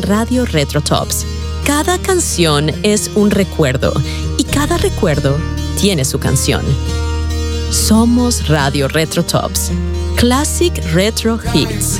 Radio Retro Tops. Cada canción es un recuerdo y cada recuerdo tiene su canción. Somos Radio Retro Tops. Classic Retro Hits.